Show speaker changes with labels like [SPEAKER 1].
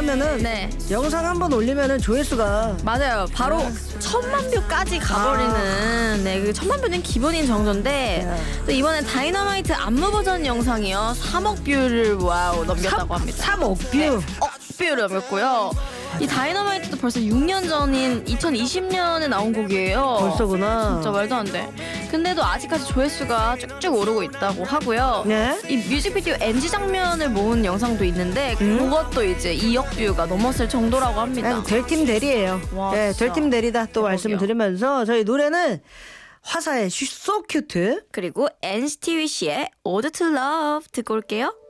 [SPEAKER 1] 하면은
[SPEAKER 2] 네.
[SPEAKER 1] 영상 한번 올리면은 조회수가
[SPEAKER 2] 맞아요. 바로 1000만 뷰까지 가버리는 네, 그 1000만 뷰는 기본인 정도인데 또 이번엔 다이너마이트 안무 버전 영상이요 3억 뷰를 와우 넘겼다고 합니다.
[SPEAKER 1] 3억 뷰.
[SPEAKER 2] 네, 억 뷰를 넘겼고요. 이 다이너마이트도 벌써 6년 전인 2020년에 나온 곡이에요.
[SPEAKER 1] 벌써구나.
[SPEAKER 2] 진짜 말도 안 돼. 근데도 아직까지 조회수가 쭉쭉 오르고 있다고 하고요.
[SPEAKER 1] 네.
[SPEAKER 2] 이 뮤직비디오 NG 장면을 모은 영상도 있는데 그것도 이제 2억 뷰가 넘었을 정도라고 합니다.
[SPEAKER 1] 그냥 될 팀 대리예요.
[SPEAKER 2] 와,
[SPEAKER 1] 네,
[SPEAKER 2] 진짜
[SPEAKER 1] 될 팀 대리다 또
[SPEAKER 2] 대박이야.
[SPEAKER 1] 말씀드리면서 저희 노래는 화사의 So Cute
[SPEAKER 2] 그리고 NCT 위시의 Ode to Love 듣고 올게요.